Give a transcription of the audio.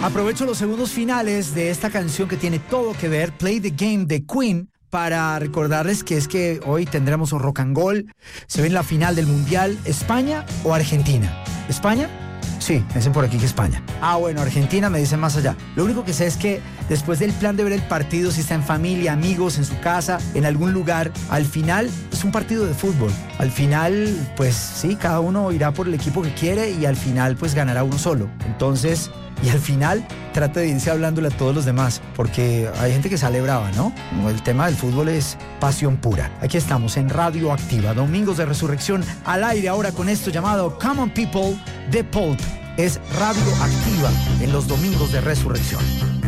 Aprovecho los segundos finales de esta canción que tiene todo que ver, Play the Game de Queen, para recordarles que es que hoy tendremos un rock and roll. Se ve en la final del Mundial, ¿España o Argentina? ¿España? Sí, me dicen por aquí que España. Ah, bueno, Argentina me dicen más allá. Lo único que sé es que después del plan de ver el partido, si está en familia, amigos, en su casa, en algún lugar, al final es un partido de fútbol. Al final, pues sí, cada uno irá por el equipo que quiere y al final pues ganará uno solo. Entonces, y al final trata de irse hablándole a todos los demás, porque hay gente que sale brava, ¿no? El tema del fútbol es pasión pura. Aquí estamos en Radio Activa, Domingos de Resurrección, al aire ahora con esto llamado Common People de Pulp. Es Radio Activa en los Domingos de Resurrección.